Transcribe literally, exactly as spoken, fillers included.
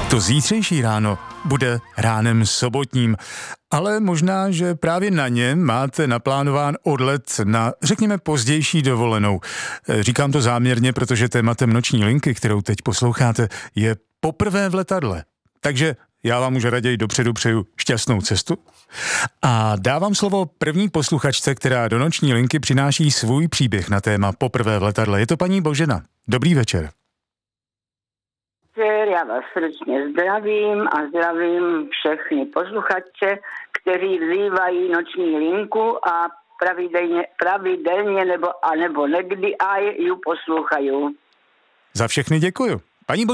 To zítřejší ráno bude ránem sobotním, ale možná, že právě na ně máte naplánován odlet na, řekněme, pozdější dovolenou. Říkám to záměrně, protože tématem noční linky, kterou teď posloucháte, je poprvé v letadle. Takže já vám už raději dopředu přeju šťastnou cestu. A dávám slovo první posluchačce, která do noční linky přináší svůj příběh na téma poprvé v letadle. Je to paní Božena. Dobrý večer. Já vás srdečně zdravím a zdravím všechny posluchače, kteří vzývají noční linku a pravidelně, pravidelně nebo, anebo někdy a ju poslouchají. Za všechny děkuju. Paní